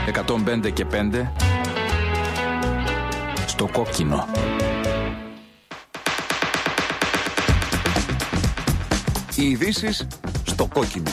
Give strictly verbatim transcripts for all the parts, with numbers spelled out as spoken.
εκατόν πέντε και πέντε στο κόκκινο. Οι ειδήσεις στο κόκκινο.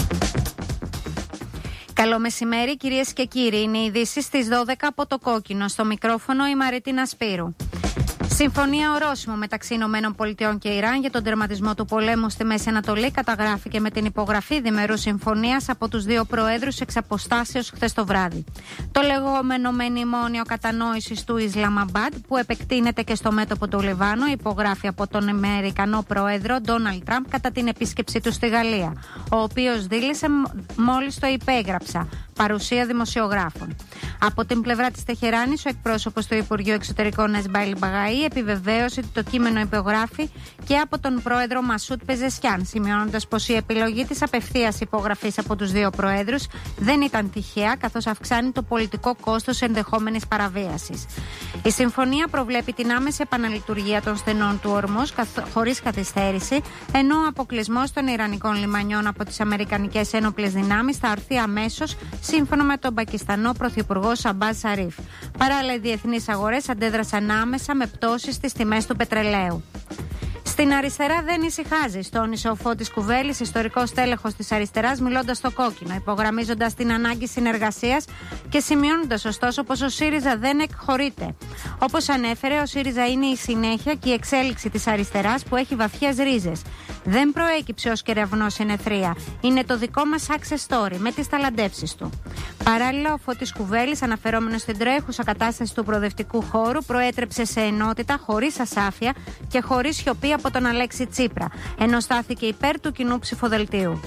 Καλό μεσημέρι κυρίες και κύριοι. Είναι οι ειδήσεις στις δώδεκα από το κόκκινο. Στο μικρόφωνο η Μαρίτινα Σπύρου. Συμφωνία ορόσημο μεταξύ Ηνωμένων Πολιτειών και Ιράν για τον τερματισμό του πολέμου στη Μέση Ανατολή καταγράφηκε με την υπογραφή διμερούς συμφωνίας από τους δύο προέδρους εξ αποστάσεως χθες το βράδυ. Το λεγόμενο μνημόνιο κατανόησης του Ισλαμαμπάντ, που επεκτείνεται και στο μέτωπο του Λιβάνου, υπογράφει από τον Αμερικανό πρόεδρο Ντόναλντ Τραμπ κατά την επίσκεψή του στη Γαλλία, ο οποίος δήλωσε μόλις το υπέγραψα, παρουσία δημοσιογράφων. Από την πλευρά της Τεχεράνης, ο εκπρόσωπος του Υπουργείου Εξωτερικών Εσμπάιλ Μπαγαή επιβεβαίωσε ότι το κείμενο υπογράφει και από τον πρόεδρο Μασούτ Πεζεσιάν, σημειώνοντας πως η επιλογή της απευθείας υπογραφής από τους δύο προέδρους δεν ήταν τυχαία, καθώς αυξάνει το πολιτικό κόστος ενδεχόμενης παραβίασης. Η συμφωνία προβλέπει την άμεση επαναλειτουργία των στενών του Ορμούς χωρίς καθυστέρηση, ενώ ο αποκλεισμός των Ιρανικών λιμανιών από τις Αμερικανικές ένοπλες δυνάμεις θα αρθεί αμέσως, σύμφωνα με τον Πακιστανό Πρωθυπουργό Σαμπάζ Σαρίφ. Παράλληλα, οι διεθνείς αγορές αντέδρασαν άμεσα με πτώσεις στις τιμές του πετρελαίου. Στην αριστερά δεν ησυχάζει, στόνισε ο Φώτης Κουβέλης, ιστορικός τέλεχος της αριστεράς, μιλώντας στο κόκκινο, υπογραμμίζοντας την ανάγκη συνεργασίας και σημειώνοντας ωστόσο πως ο ΣΥΡΙΖΑ δεν εκχωρείται. Όπως ανέφερε, ο ΣΥΡΙΖΑ είναι η συνέχεια και η εξέλιξη της αριστεράς που έχει βαθιές ρίζες. Δεν προέκυψε ως κεραυνός συνεθρία. Είναι το δικό μας success story με τις ταλαντεύσεις του. Παράλληλα, ο Φώτης Κουβέλης, αναφερόμενος στην τρέχουσα κατάσταση του προοδευτικού χώρου, προέτρεψε σε ενότητα, χωρίς ασάφεια και χωρίς σιωπή από τον Αλέξη Τσίπρα, ενώ στάθηκε υπέρ του κοινού ψηφοδελτίου.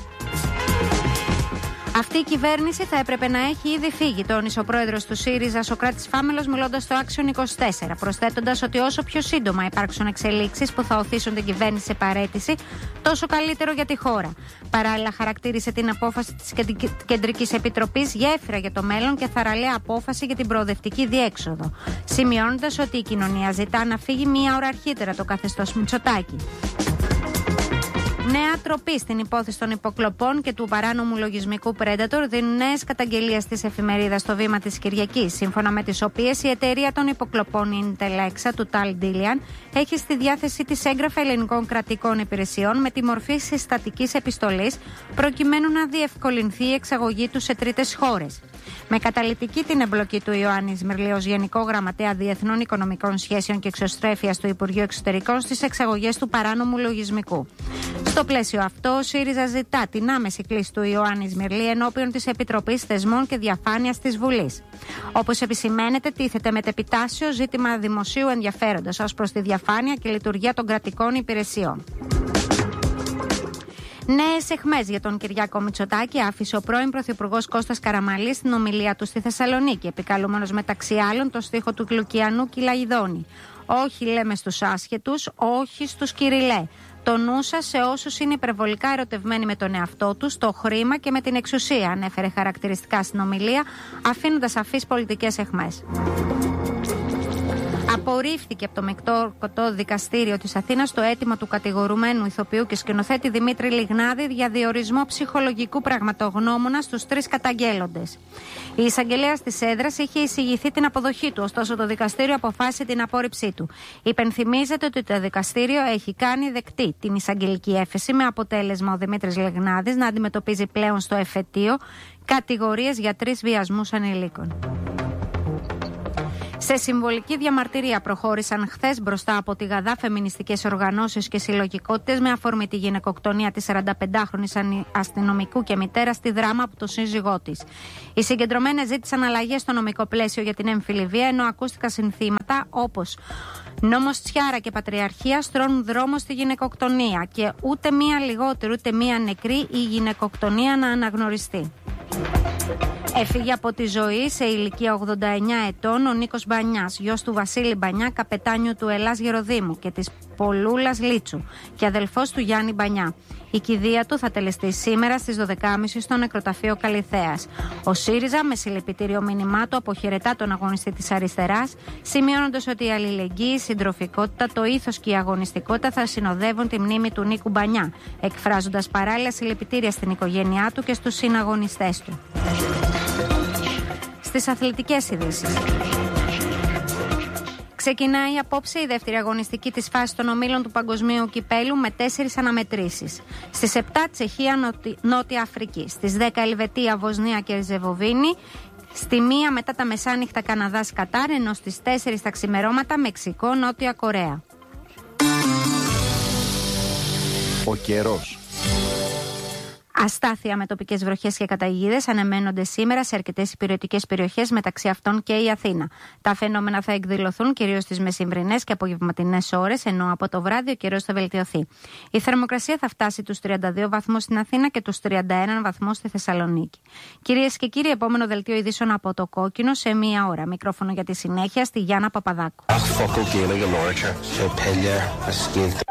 Αυτή η κυβέρνηση θα έπρεπε να έχει ήδη φύγει, τόνισε ο πρόεδρος του ΣΥΡΙΖΑ, Σωκράτης Φάμελος, μιλώντας στο Action είκοσι τέσσερα, προσθέτοντας ότι όσο πιο σύντομα υπάρξουν εξελίξεις που θα οθήσουν την κυβέρνηση σε παραίτηση, τόσο καλύτερο για τη χώρα. Παράλληλα, χαρακτήρισε την απόφαση της Κεντρικής Επιτροπής γέφυρα για το μέλλον και θαραλέα απόφαση για την προοδευτική διέξοδο, σημειώνοντας ότι η κοινωνία ζητά να φύγει μία ώρα αρχίτερα το καθεστώς Μητσοτάκη. Νέα τροπή στην υπόθεση των υποκλοπών και του παράνομου λογισμικού Predator δίνουν νέες καταγγελίες της εφημερίδας στο Βήμα της Κυριακής, σύμφωνα με τις οποίες η εταιρεία των υποκλοπών Intelexa του Tal Dilian έχει στη διάθεση της έγγραφα ελληνικών κρατικών υπηρεσιών με τη μορφή συστατικής επιστολής, προκειμένου να διευκολυνθεί η εξαγωγή του σε τρίτες χώρες. Με καταλυτική την εμπλοκή του Ιωάννη Σμυρλή ως Γενικό Γραμματέα Διεθνών Οικονομικών Σχέσεων και Εξωστρέφειας του Υπουργείου Εξωτερικών στις εξαγωγές του παράνομου λογισμικού. Στο πλαίσιο αυτό, ο ΣΥΡΙΖΑ ζητά την άμεση κλίση του Ιωάννη Σμυρλή ενώπιον της Επιτροπής Θεσμών και Διαφάνειας της Βουλής. Όπως επισημαίνεται, τίθεται μετεπιτάσσεω ζήτημα δημοσίου ενδιαφέροντος ως προς τη διαφάνεια και λειτουργία των κρατικών υπηρεσιών. Νέες αιχμές για τον Κυριάκο Μητσοτάκη άφησε ο πρώην Πρωθυπουργός Κώστας Καραμανλής στην ομιλία του στη Θεσσαλονίκη, επικαλούμενος μεταξύ άλλων το στίχο του Λουκιανού Κυλαϊδόνη. Όχι, λέμε στους άσχετους, όχι στους κυριλέ. Το νου σας σε όσους είναι υπερβολικά ερωτευμένοι με τον εαυτό τους, το χρήμα και με την εξουσία, ανέφερε χαρακτηριστικά στην ομιλία, αφήνοντας σαφείς πολιτικές αιχμές. Απορρίφθηκε από το Μεικτό Δικαστήριο της Αθήνας το αίτημα του κατηγορουμένου ηθοποιού και σκηνοθέτη Δημήτρη Λιγνάδη για διορισμό ψυχολογικού πραγματογνώμονα στους τρεις καταγγέλλοντες. Η εισαγγελέας της έδρας είχε εισηγηθεί την αποδοχή του, ωστόσο το δικαστήριο αποφάσισε την απόρριψή του. Υπενθυμίζεται ότι το δικαστήριο έχει κάνει δεκτή την εισαγγελική έφεση, με αποτέλεσμα ο Δημήτρης Λιγνάδης να αντιμετωπίζει πλέον στο εφετείο κατηγορίες για τρεις βιασμούς ανηλίκων. Σε συμβολική διαμαρτυρία προχώρησαν χθες μπροστά από τη Γαδά φεμινιστικές οργανώσεις και συλλογικότητες με αφορμή τη γυναικοκτονία της σαρανταπεντάχρονης αστυνομικού και μητέρα στη Δράμα από τον σύζυγό της. Οι συγκεντρωμένες ζήτησαν αλλαγές στο νομικό πλαίσιο για την έμφυλη βία, ενώ ακούστηκαν συνθήματα όπως «Νόμος Τσιάρα και Πατριαρχία στρώνουν δρόμο στη γυναικοκτονία» και «Ούτε μία λιγότερη ούτε μία νεκρή η γυναικοκτονία να αναγνωριστεί». Έφυγε από τη ζωή σε ηλικία ογδόντα εννιά ετών ο Νίκος Μπανιάς, γιος του Βασίλη Μπανιά, καπετάνιου του Ελλάς Γεροδήμου και της Πολούλας Λίτσου και αδελφός του Γιάννη Μπανιά. Η κηδεία του θα τελεστεί σήμερα στις δώδεκα και τριάντα στο νεκροταφείο Καλιθέας. Ο ΣΥΡΙΖΑ, με συλληπιτήριο μήνυμά του, αποχαιρετά τον αγωνιστή της αριστεράς, σημειώνοντας ότι η αλληλεγγύη, η συντροφικότητα, το ήθος και η αγωνιστικότητα θα συνοδεύουν τη μνήμη του Νίκου Μπανιά, εκφράζοντας παράλληλα συλληπιτήρια στην οικογένειά του και στους συναγωνιστές του. Στις αθλητικές ειδήσεις. Ξεκινάει απόψε η δεύτερη αγωνιστική της φάσης των ομίλων του Παγκοσμίου Κυπέλου με τέσσερις αναμετρήσεις. Στις επτά Τσεχία, Νότι... Νότια Αφρική. Στις δέκα Ελβετία, Βοσνία και Ερζεγοβίνη. Στη μία μετά τα μεσάνυχτα Καναδάς Κατάρ, ενώ στις τέσσερις τα ξημερώματα Μεξικό, Νότια Κορέα. Ο καιρός. Αστάθεια με τοπικές βροχές και καταιγίδες αναμένονται σήμερα σε αρκετές υπηρετικές περιοχές, μεταξύ αυτών και η Αθήνα. Τα φαινόμενα θα εκδηλωθούν κυρίως στις μεσημβρινές και απογευματινές ώρες, ενώ από το βράδυ ο καιρός θα βελτιωθεί. Η θερμοκρασία θα φτάσει τους τριάντα δύο βαθμούς στην Αθήνα και τους τριάντα ένα βαθμούς στη Θεσσαλονίκη. Κυρίες και κύριοι, επόμενο δελτίο ειδήσεων από το Κόκκινο σε μία ώρα. Μικρόφωνο για τη συνέχεια στη Γιάννα Παπαδάκου.